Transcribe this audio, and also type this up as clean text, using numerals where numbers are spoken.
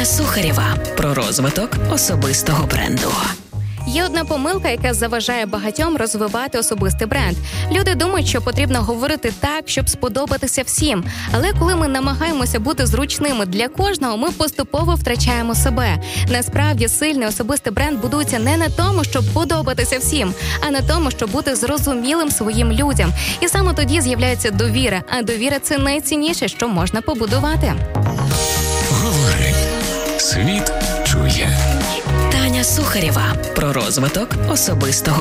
Таня Сухарєва про розвиток особистого бренду. Є одна помилка, яка заважає багатьом розвивати особистий бренд. Люди думають, що потрібно говорити так, щоб сподобатися всім. Але коли ми намагаємося бути зручними для кожного, ми поступово втрачаємо себе. Насправді, сильний особистий бренд будується не на тому, щоб подобатися всім, а на тому, щоб бути зрозумілим своїм людям. І саме тоді з'являється довіра. А довіра – це найцінніше, що можна побудувати. Говори. Світ чує. Таня Сухарєва про розвиток особистого